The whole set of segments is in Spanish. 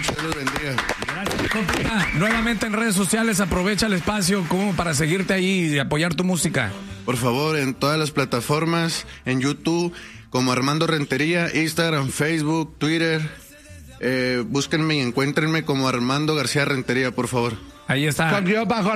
Dios los bendiga. Gracias, compita. Nuevamente en redes sociales, aprovecha el espacio como para seguirte ahí y apoyar tu música. Por favor, en todas las plataformas, en YouTube, como Armando Rentería, Instagram, Facebook, Twitter. Búsquenme y encuéntrenme como Armando García Rentería, por favor. Ahí está. Con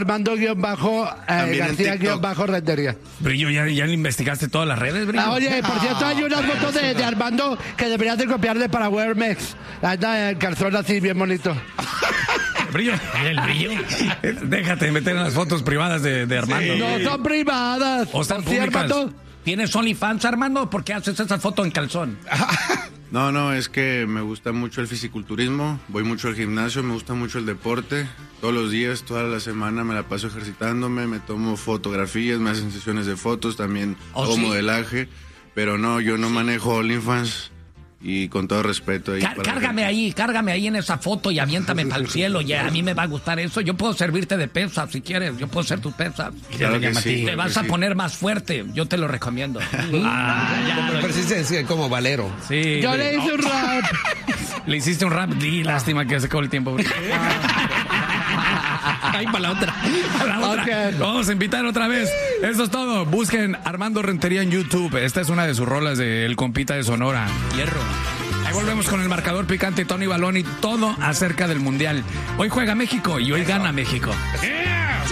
_Armando_García_Rentería. Brillo, ¿ya le investigaste todas las redes, Brillo? Oye, por cierto, hay unas fotos de Armando que deberías de copiarle para Wear Mex. Anda el calzón así, bien bonito. Brillo, el Brillo. Déjate meter en las fotos privadas de Armando. Sí. No son privadas. O están públicas. ¿Tienes OnlyFans, Armando? ¿Por qué haces esa foto en calzón? No, es que me gusta mucho el fisiculturismo, voy mucho al gimnasio, me gusta mucho el deporte. Todos los días, toda la semana me la paso ejercitándome, me tomo fotografías, me hacen sesiones de fotos, también hago modelaje. Pero no, yo no manejo OnlyFans. Y con todo respeto ahí. Cárgame ahí en esa foto y aviéntame para el cielo. Ya, a mí me va a gustar eso. Yo puedo servirte de pesas si quieres. Yo puedo ser tu pesas. Claro que sí, te vas a poner más fuerte. Yo te lo recomiendo. Pero sí es como Valero. Sí. Yo le hice un rap. Le hiciste un rap. Lástima que se acabó el tiempo. Ahí para la otra. Okay. Vamos a invitar otra vez. Eso es todo. Busquen Armando Rentería en YouTube. Esta es una de sus rolas de El Compita de Sonora. Hierro. Ahí volvemos con el marcador picante Tony Balón y todo acerca del Mundial. Hoy juega México y hoy gana México.